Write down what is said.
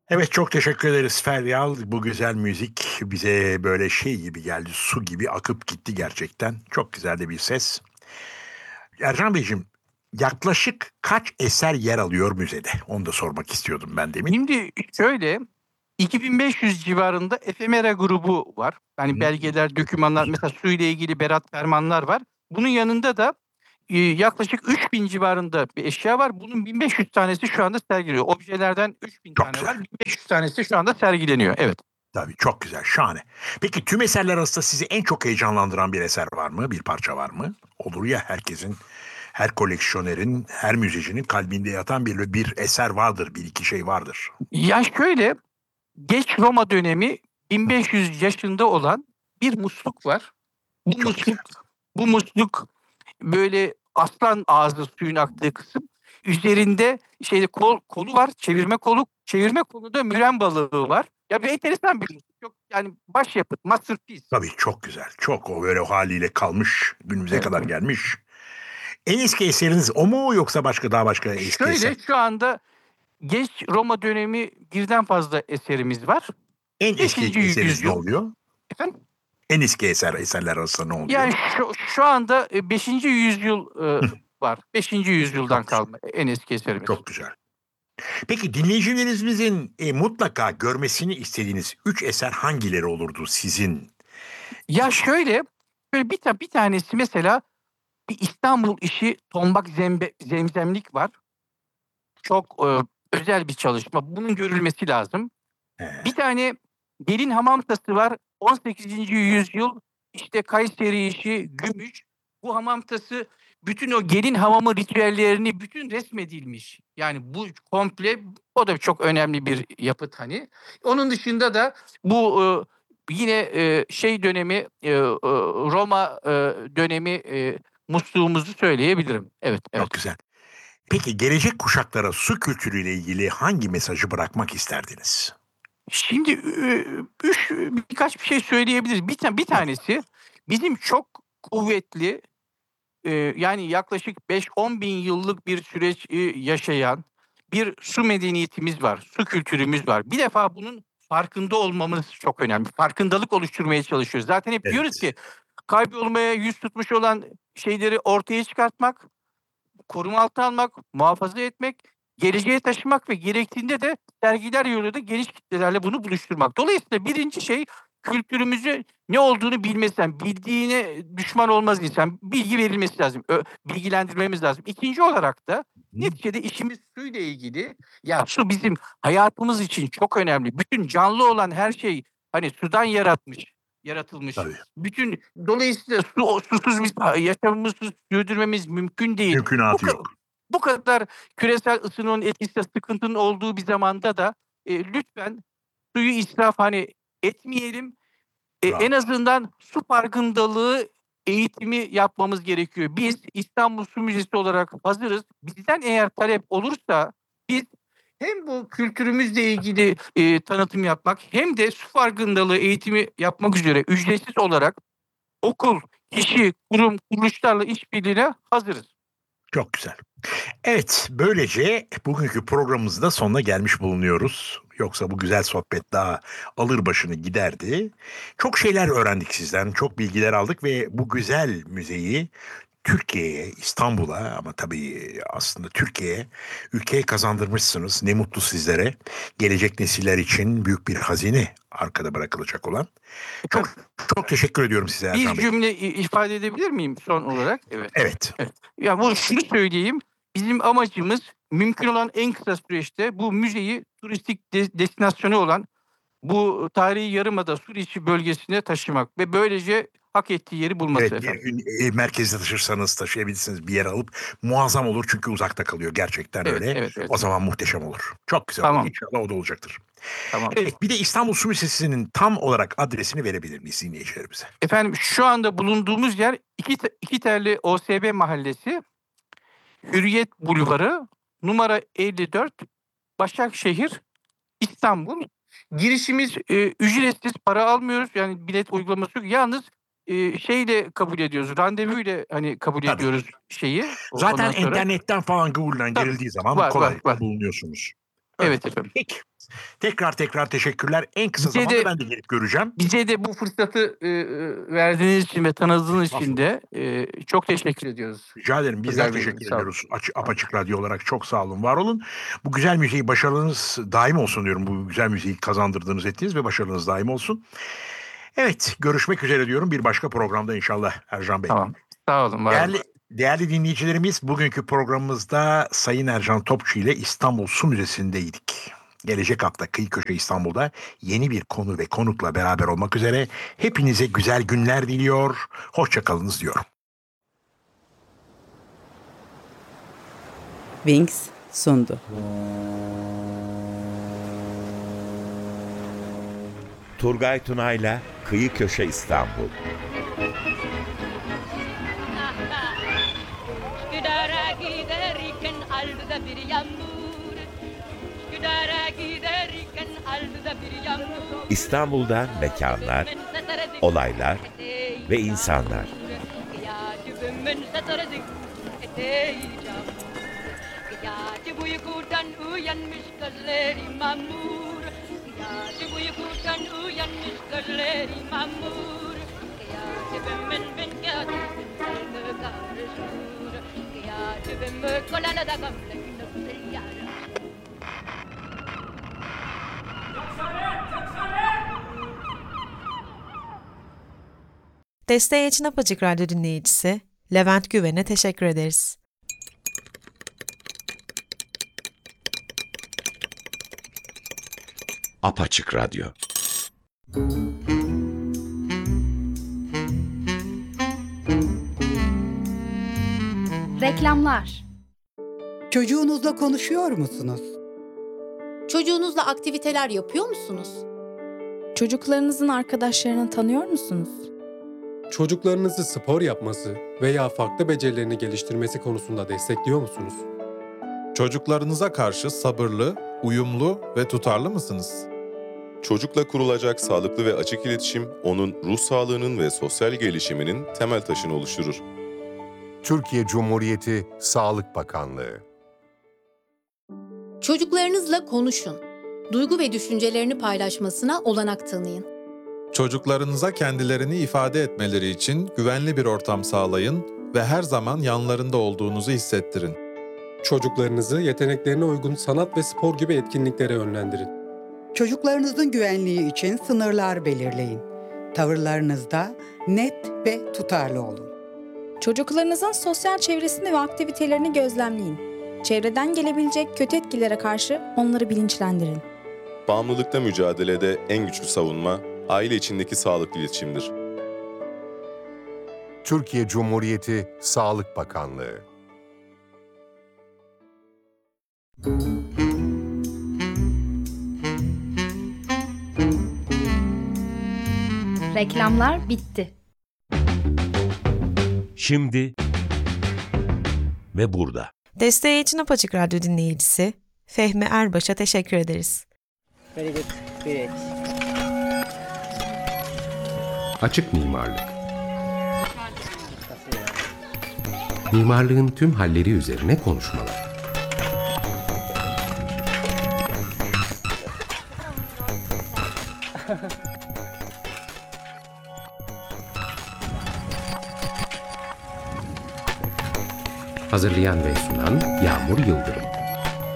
Evet, çok teşekkür ederiz Feryal. Bu güzel müzik bize böyle şey gibi geldi, su gibi akıp gitti gerçekten. Çok güzel de bir ses. Ercan Beyciğim, yaklaşık kaç eser yer alıyor müzede? Onu da sormak istiyordum ben demin. Şimdi şöyle, 2500 civarında efemera grubu var. Yani Hmm, belgeler, dokümanlar, mesela suyla ilgili Berat Fermanlar var. Bunun yanında da yaklaşık 3000 civarında bir eşya var. Bunun 1500 tanesi şu anda sergileniyor. Objelerden 3000 çok tane güzel. var. 1500 tanesi şu anda sergileniyor. Evet. Tabii çok güzel, şahane. Peki tüm eserler arasında sizi en çok heyecanlandıran bir eser var mı? Bir parça var mı? Olur ya herkesin, her koleksiyonerin, her müzecinin kalbinde yatan bir eser vardır, bir iki şey vardır. Ya şöyle, geç Roma dönemi 1500 yaşında olan bir musluk var. Bu Çok güzel. musluk bu musluk böyle aslan ağzı suyun aktığı kısım. Üzerinde kolu var, çevirme kolu. Çevirme koluda müren balığı var. Ya bir enteresan bir musluk. Çok yani başyapıt, masterpiece. Tabii çok güzel. Çok o böyle o haliyle kalmış, günümüze Evet. kadar gelmiş. En eski eseriniz o mu yoksa daha başka eski eser? Şöyle şu anda geç Roma dönemi birden fazla eserimiz var. En eski Beşinci eseriniz ne yüzyıl oluyor? efendim. En eski eserler arasında ne oluyor? Yani şu anda 5. yüzyıl Hı, var. Beşinci yüzyıldan çok güzel. kalma en eski eserimiz. Çok güzel. Peki dinleyicilerimizin mutlaka görmesini istediğiniz 3 eser hangileri olurdu sizin? Ya şöyle, böyle bir tanesi mesela bir İstanbul işi tombak zemzemlik var. Çok özel bir çalışma. Bunun görülmesi lazım. Bir He, tane gelin hamam tası var. 18. yüzyıl işte Kayseri işi, Gümüş. Bu hamam tası bütün o gelin hamamı ritüellerini bütün resmedilmiş. Yani bu komple o da çok önemli bir yapıt hani. Onun dışında da bu yine şey dönemi Roma dönemi musluğumuzu söyleyebilirim. Evet, evet. çok güzel. Peki gelecek kuşaklara su kültürüyle ilgili hangi mesajı bırakmak isterdiniz? Şimdi birkaç bir şey söyleyebiliriz. Bir Tabii. tanesi bizim çok kuvvetli, yani yaklaşık 5-10 bin yıllık bir süreç yaşayan bir su medeniyetimiz var, su kültürümüz var. Bir defa bunun farkında olmamız çok önemli. Farkındalık oluşturmaya çalışıyoruz. Zaten hep diyoruz Evet. ki kaybolmaya yüz tutmuş olan şeyleri ortaya çıkartmak, koruma altına almak, muhafaza etmek, geleceğe taşımak ve gerektiğinde de sergiler yoluyla da geniş kitlelerle bunu buluşturmak. Dolayısıyla birinci şey kültürümüzü ne olduğunu bilmesi lazım. Bildiğine düşman olmaz insan. Bilgi verilmesi lazım. Bilgilendirmemiz lazım. İkinci olarak da Hı, neticede işimiz suyla ilgili. Ya su bizim hayatımız için çok önemli. Bütün canlı olan her şey hani sudan yaratılmış. tabii. Dolayısıyla susuz biz yaşamımızı sürdürmemiz mümkün değil. Bu Mümkünatı ka yok. bu kadar küresel ısınmanın etkisiyle sıkıntının olduğu bir zamanda da, lütfen suyu israf, hani, etmeyelim. En Bravo. azından su farkındalığı eğitimi yapmamız gerekiyor. Biz İstanbul Su Müzesi olarak hazırız. Bizden eğer talep olursa biz hem bu kültürümüzle ilgili, tanıtım yapmak hem de su farkındalığı eğitimi yapmak üzere ücretsiz olarak okul, kişi, kurum, kuruluşlarla işbirliğine hazırız. Çok güzel. Evet, böylece bugünkü programımızın da sonuna gelmiş bulunuyoruz. Yoksa bu güzel sohbet daha alır başını giderdi. Çok şeyler öğrendik sizden, çok bilgiler aldık ve bu güzel müzeyi Türkiye'ye, İstanbul'a ama tabii aslında Türkiye'ye, ülkeye kazandırmışsınız. Ne mutlu sizlere. Gelecek nesiller için büyük bir hazine arkada bırakılacak olan. Çok Efendim, çok teşekkür ediyorum size bir Ercan Bey. cümle ifade edebilir miyim son olarak? Evet, Evet, evet. Ya, şunu söyleyeyim, bizim amacımız mümkün olan en kısa süreçte bu müzeyi turistik destinasyonu olan bu tarihi yarımada Suriçi bölgesine taşımak ve böylece hak ettiği yeri bulması evet bir efendim. gün merkezde taşırsanız taşıyabilirsiniz bir yere alıp muazzam olur çünkü uzakta kalıyor gerçekten Evet, öyle. evet, O evet. zaman muhteşem olur. Çok güzel olur. Tamam, İnşallah o da olacaktır. tamam. Evet bir de İstanbul Su Müzesi'nin tam olarak adresini verebilir miyiz dinleyicilerimize? Efendim, şu anda bulunduğumuz yer İkitelli OSB Mahallesi, Hürriyet Bulvarı, numara 54, Başakşehir, İstanbul. Girişimiz ücretsiz, para almıyoruz. Yani bilet uygulaması yok. Yalnız şeyle kabul ediyoruz, randevuyla, hani, kabul Tabii. ediyoruz şeyi, ondan Zaten sonra. internetten falan Google'dan Tabii, girildiği zaman var, var, kolaylıkla var. bulunuyorsunuz. Evet efendim. Peki. Tekrar teşekkürler. En kısa Bize zamanda de ben de gelip göreceğim. bize de bu fırsatı, verdiğiniz için ve tanıdığınız için de, çok teşekkür ediyoruz. Rica ederim. Bizler Turgay Bey, teşekkür sağ olun. ediyoruz. Apaçık Radyo olarak çok sağ olun, var olun. Bu güzel müziği başarınız daim olsun diyorum. Bu güzel müziği kazandırdığınız, ettiğiniz ve başarınız daim olsun. Evet, görüşmek üzere diyorum bir başka programda inşallah Ercan Bey. Tamam. Sağ olun, var olun. Değerli dinleyicilerimiz, bugünkü programımızda Sayın Ercan Topçu ile İstanbul Su Müzesi'ndeydik. Gelecek hafta Kıyı Köşe İstanbul'da yeni bir konu ve konukla beraber olmak üzere hepinize güzel günler diliyor, hoşça kalınız diyorum. Wings sundu. Turgay Tunay'la Kıyı Köşe İstanbul. İstanbul'da mekanlar, olaylar ve insanlar. Desteği için Apaçık Radyo dinleyicisi Levent Güven'e teşekkür ederiz. Apaçık Radyo. Reklamlar. Çocuğunuzla konuşuyor musunuz? Çocuğunuzla aktiviteler yapıyor musunuz? Çocuklarınızın arkadaşlarını tanıyor musunuz? Çocuklarınızı spor yapması veya farklı becerilerini geliştirmesi konusunda destekliyor musunuz? Çocuklarınıza karşı sabırlı, uyumlu ve tutarlı mısınız? Çocukla kurulacak sağlıklı ve açık iletişim, onun ruh sağlığının ve sosyal gelişiminin temel taşını oluşturur. Türkiye Cumhuriyeti Sağlık Bakanlığı. Çocuklarınızla konuşun. Duygu ve düşüncelerini paylaşmasına olanak tanıyın. Çocuklarınıza kendilerini ifade etmeleri için güvenli bir ortam sağlayın ve her zaman yanlarında olduğunuzu hissettirin. Çocuklarınızı yeteneklerine uygun sanat ve spor gibi etkinliklere yönlendirin. Çocuklarınızın güvenliği için sınırlar belirleyin. Tavırlarınızda net ve tutarlı olun. Çocuklarınızın sosyal çevresini ve aktivitelerini gözlemleyin. Çevreden gelebilecek kötü etkilere karşı onları bilinçlendirin. Bağımlılıkta mücadelede en güçlü savunma, aile içindeki sağlıklı iletişimdir. Türkiye Cumhuriyeti Sağlık Bakanlığı. Reklamlar bitti. Şimdi ve burada. Desteği için Apaçık Radyo dinleyicisi Fehmi Erbaş'a teşekkür ederiz. Açık mimarlık. Mimarlığın tüm halleri üzerine konuşmalar. Hazırlayan ve sunan Yağmur Yıldırım.